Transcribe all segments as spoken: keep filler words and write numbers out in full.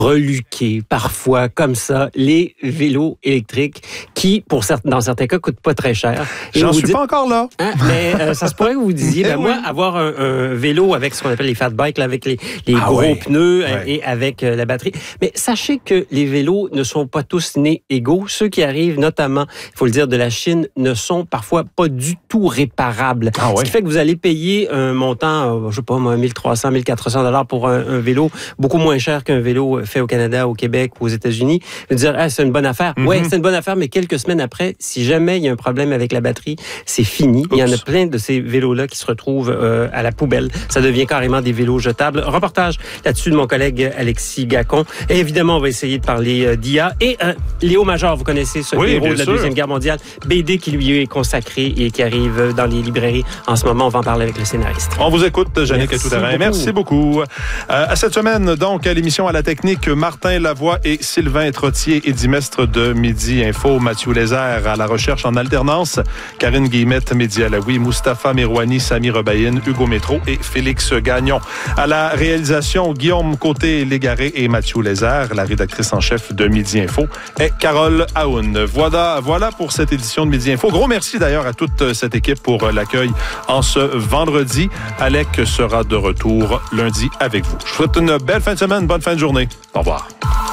reluquer parfois comme ça les vélos électriques qui, pour certains, dans certains cas, coûtent pas très cher. Et J'en suis dites, pas encore là. Hein, mais euh, ça se pourrait que vous disiez, ben, moi, avoir un, un vélo avec ce qu'on appelle les fat bikes, là, avec les, les ah, gros ouais. pneus ouais. et avec euh, la batterie. Mais sachez que les vélos ne sont pas tous nés égaux. Ceux qui arrivent, notamment, il faut le dire, de la Chine, ne sont parfois pas du tout réparables. Ah, ouais. Ce qui fait que vous allez payer un montant, euh, je sais pas, mille trois cents, mille quatre cents dollars pour un, un vélo, beaucoup moins cher qu'un vélo fait au Canada, au Québec ou aux États-Unis. Vous dire, ah, c'est une bonne affaire. Mm-hmm. Oui, c'est une bonne affaire, mais quelques semaines après, si jamais il y a un problème avec la batterie, c'est fini. Oups. Il y en a plein de ces vélos-là qui se retrouvent euh, à la poubelle. Ça devient carrément des vélos jetables. Reportage là-dessus de mon collègue Alexis Gacon. Et évidemment, on va essayer de parler euh, d'I A. Et euh, Léo Major, vous connaissez ce oui, héros de la sûr. Deuxième Guerre mondiale. B D qui lui est consacré et qui arrive dans les librairies en ce moment. On va en parler avec le scénariste. On vous écoute, Jannick Tout-Terrain. Merci beaucoup. Euh, à cette semaine, donc, à l'émission À la technique, Martin Lavoie et Sylvain Trottier, édimestre de Midi Info, Mathieu Lézère à la recherche en alternance, Karine Guillemette, Mehdi Alaoui, Mustapha Mirouani, Sami Rebaïn, Hugo Métro et Félix Gagnon. À la réalisation, Guillaume Côté-Légaré et Mathieu Lézère. La rédactrice en chef de Midi Info est Carole Aoun. Voilà, voilà pour cette édition de Midi Info. Gros merci d'ailleurs à toute cette équipe pour l'accueil en ce vendredi. Alec sera de retour lundi avec vous. Je vous souhaite une belle fin de semaine, bonne fin de journée. Au revoir.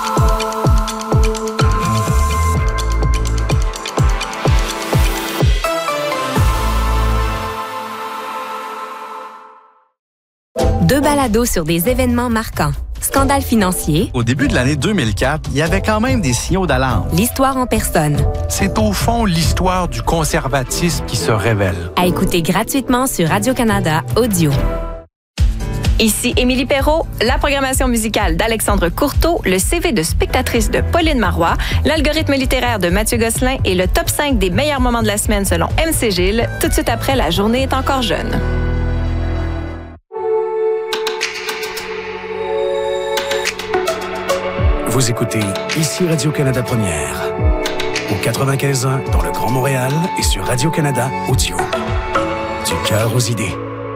Deux balados sur des événements marquants. Scandale financier. Au début de l'année deux mille quatre, il y avait quand même des signaux d'alarme. L'histoire en personne. C'est au fond l'histoire du conservatisme qui se révèle. À écouter gratuitement sur Radio-Canada Audio. Ici Émilie Perrault, la programmation musicale d'Alexandre Courteau, le C V de spectatrice de Pauline Marois, l'algorithme littéraire de Mathieu Gosselin et le top cinq des meilleurs moments de la semaine selon M C Gilles, tout de suite après La journée est encore jeune. Vous écoutez ici Radio-Canada Première, au quatre-vingt-quinze ans dans le Grand Montréal et sur Radio-Canada Audio. Du cœur aux idées.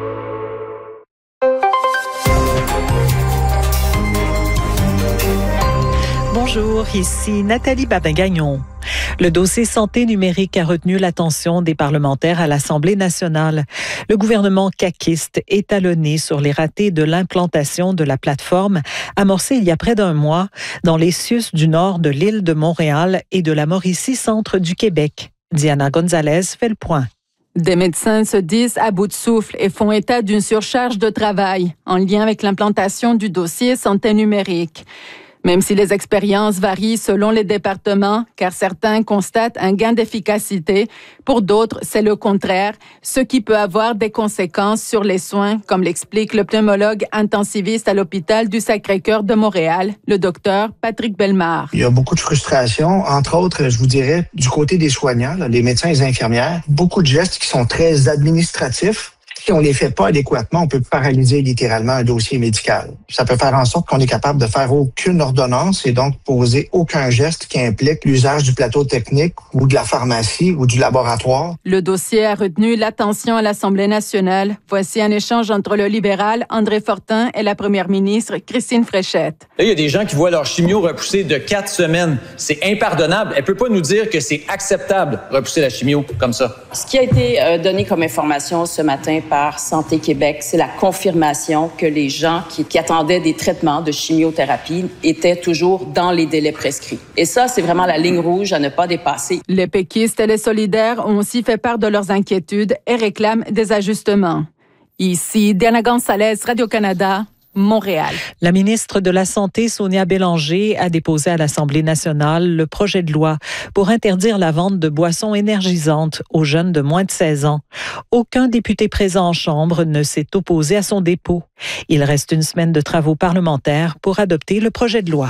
Bonjour, ici Nathalie Babin-Gagnon. Le dossier santé numérique a retenu l'attention des parlementaires à l'Assemblée nationale. Le gouvernement caquiste est talonné sur les ratés de l'implantation de la plateforme amorcée il y a près d'un mois dans les cieux du nord de l'île de Montréal et de la Mauricie centre du Québec. Diana Gonzalez fait le point. Des médecins se disent à bout de souffle et font état d'une surcharge de travail en lien avec l'implantation du dossier santé numérique. Même si les expériences varient selon les départements, car certains constatent un gain d'efficacité, pour d'autres, c'est le contraire, ce qui peut avoir des conséquences sur les soins, comme l'explique le pneumologue intensiviste à l'hôpital du Sacré-Cœur de Montréal, le docteur Patrick Bellemare. Il y a beaucoup de frustration, entre autres, je vous dirais, du côté des soignants, là, les médecins et les infirmières. Beaucoup de gestes qui sont très administratifs. Si on les fait pas adéquatement, on peut paralyser littéralement un dossier médical. Ça peut faire en sorte qu'on est capable de faire aucune ordonnance et donc poser aucun geste qui implique l'usage du plateau technique ou de la pharmacie ou du laboratoire. Le dossier a retenu l'attention à l'Assemblée nationale. Voici un échange entre le libéral André Fortin et la première ministre Christine Fréchette. Là, il y a des gens qui voient leur chimio repousser de quatre semaines. C'est impardonnable. Elle peut pas nous dire que c'est acceptable de repousser la chimio comme ça. Ce qui a été euh, donné comme information ce matin par Santé Québec, c'est la confirmation que les gens qui, qui attendaient des traitements de chimiothérapie étaient toujours dans les délais prescrits. Et ça, c'est vraiment la ligne rouge à ne pas dépasser. Les péquistes et les solidaires ont aussi fait part de leurs inquiétudes et réclament des ajustements. Ici, Diana Gonzalez, Radio-Canada, Montréal. La ministre de la Santé, Sonia Bélanger, a déposé à l'Assemblée nationale le projet de loi pour interdire la vente de boissons énergisantes aux jeunes de moins de seize ans. Aucun député présent en Chambre ne s'est opposé à son dépôt. Il reste une semaine de travaux parlementaires pour adopter le projet de loi.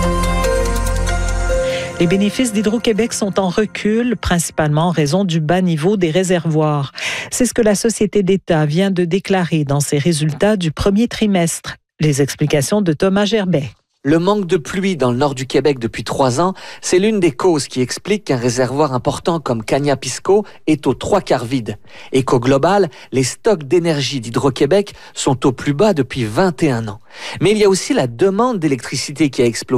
Les bénéfices d'Hydro-Québec sont en recul, principalement en raison du bas niveau des réservoirs. C'est ce que la Société d'État vient de déclarer dans ses résultats du premier trimestre. Les explications de Thomas Gerbet. Le manque de pluie dans le nord du Québec depuis trois ans, c'est l'une des causes qui explique qu'un réservoir important comme Cagna-Pisco est aux trois quarts vide. Et qu'au global, les stocks d'énergie d'Hydro-Québec sont au plus bas depuis vingt et un ans. Mais il y a aussi la demande d'électricité qui a explosé.